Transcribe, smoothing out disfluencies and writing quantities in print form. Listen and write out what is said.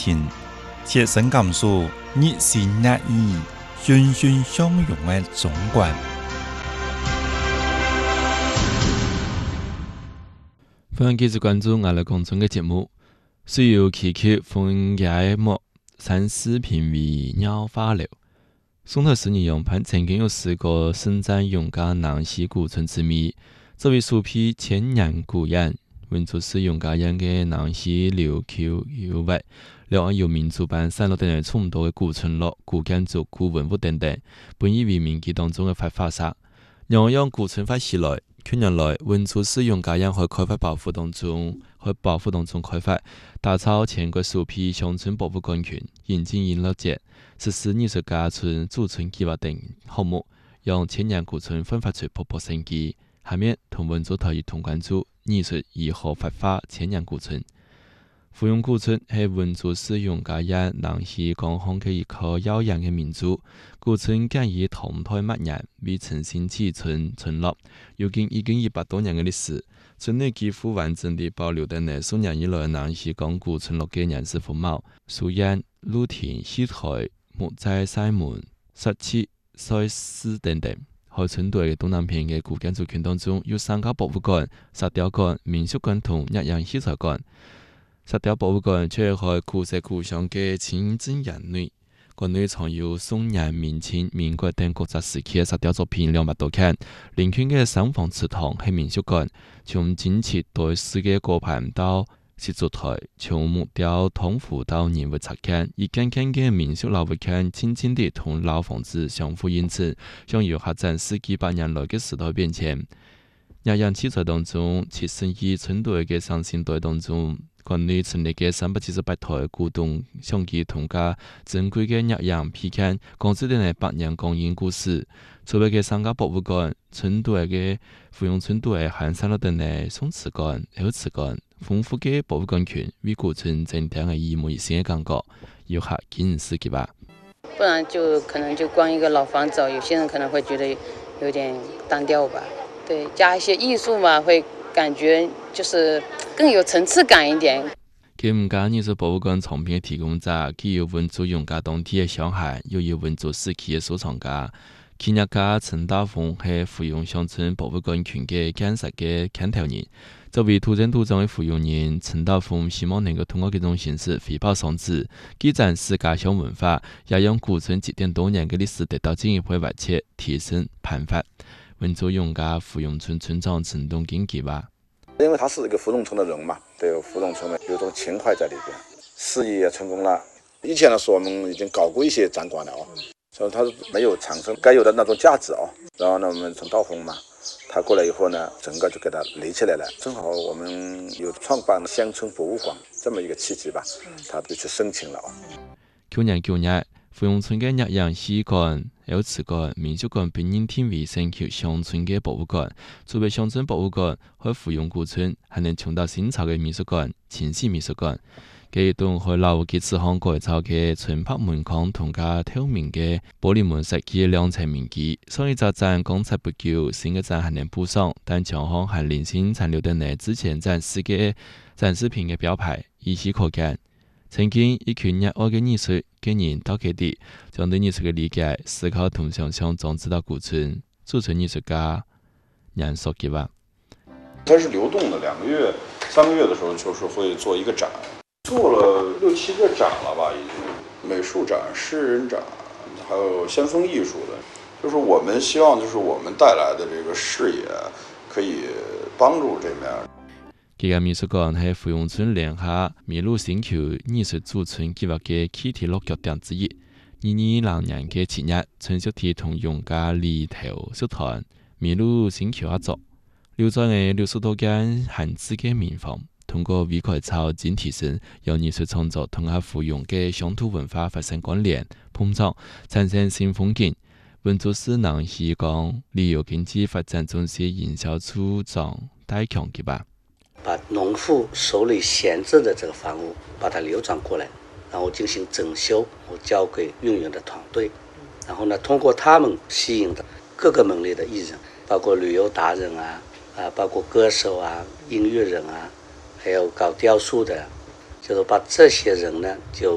情，切身感受热心热意、欣欣向荣的中国。 欢迎继续关注我哋公众嘅节目。需要祈求枫叶木山视频为鸟花流。宋特使用盘曾经有4个盛赞永嘉南溪古村之谜，作为首批千年古言，文族是永嘉人嘅南溪流丘有为，另外有民族版散落等众多嘅古村落、古建筑、古文物等等，本以为民记当中嘅发法杀，让古村发起来。近年来，文族是永嘉人喺开发保护当中开发，打造全国首批乡村博物馆群，引进音乐节，实施艺术家村驻村计划等项目，让千年古村奋发出勃勃生机。下面同文族特一同关注艺术如何发发千年古村。芙蓉古村係文族是永嘉人南溪江巷嘅一個悠揚嘅民族。古村建於唐代末年，為陳姓起村落，有近100多年嘅歷史。村內幾乎完整地保留咗數年以來南溪江古村落嘅原始風貌，樹蔭、露田、戲台、木材、西門、石砌、碎石等等。喺村隊嘅東南邊嘅古建築群當中，有3個博物館、石雕館、民俗館同日樣器材館。石雕博物館出喺古色古香嘅清真園內，館內藏有宋元、明清、民國等國家時期嘅石雕作品200多件。鄰近嘅三房祠堂係民俗館，從金漆對絲嘅果盤到石燭台，從木雕湯壺到人物插件，一件件嘅民俗老物件輕輕地同老房子相互映襯，向遊客展示幾百年來嘅時代變遷。日樣器材當中，設身於村隊嘅上新隊當中。館內陳列嘅378台古董相機同加珍貴嘅日樣片片，講述咗百年光陰故事。除咗嘅3個博物館，村隊嘅芙蓉村隊還散落嘅宋瓷館、陶瓷館，豐富嘅博物館群，為古村增添咗一模一新嘅感覺。遊客見識嘅吧。 不然就可能就光一個老房子，有些人可能會覺得有點單調吧。對，加一些藝術嘛，會感覺就是更有層次感一點。 佢唔間藝術博物館藏品嘅提供者，既有文族永嘉當地嘅小孩，又有文族時期嘅收藏家。企業家陳大鳳係芙蓉鄉村博物館群嘅建設嘅牽頭人。作為土生土長嘅芙蓉人，陳大鳳希望能夠通過這種形式回報雙子，既展示家鄉文化，也讓古村積澱多年嘅歷史得到進一步挖掘、提升、頒發。文族永嘉芙蓉村村長陳東京計劃。 因為他是一個芙蓉村的人嘛，對芙蓉村有種情懷在裏邊，事業也成功了。以前的時候我們已經搞過一些展館了所以它沒有產生該有的那種價值然後呢，我們陳道峰嘛，他過來以後呢，整個就給他壘起來了。正好我們有創辦鄉村博物館這麼一個契機吧，他就去申請了去年9月，芙蓉村嘅日樣戲館、陶瓷館、民俗館被認定為全球鄉村嘅博物館。除咗鄉村博物館，喺芙蓉古村還能重到新潮嘅美術館、清溪美術館。佢一棟喺老嘅祠堂改造嘅純白門框同加透明嘅玻璃門設計2層面基。上一個展剛才不久，新嘅展還能補上，但牆上還零星殘留咗之前展示嘅展示品嘅標牌，依稀可見。曾經一群熱愛嘅藝術嘅人到佢哋將對藝術嘅理解、思考同想象裝置到古村，駐村藝術家楊所計劃。 它是流動的，2個月、3個月的時候，就是會做一個展，做了6、7個展了吧，已經美術展、詩人展，還有先鋒藝術的。就是我們希望，就是我們帶來的這個視野，可以幫助這面。 佢嘅美術館係芙蓉村聯下麋鹿星球藝術駐村計劃嘅起點落腳點之一。2020年嘅7月，村小弟同永嘉里頭社團麋鹿星球合作，留在嘅60多間閒置嘅民房，通過微改造兼提升，讓藝術創作同下芙蓉嘅鄉土文化發生關聯碰撞，產生新風景。文族是南溪江旅遊經濟發展中心營銷處長戴強計劃。 把農戶手裏閒置的這個房屋，把它流轉過來，然後進行整修，我交給運營的團隊，然後呢，通過他們吸引的各個門類的藝人，包括旅遊達人包括歌手音樂人還有搞雕塑的，就是把這些人呢就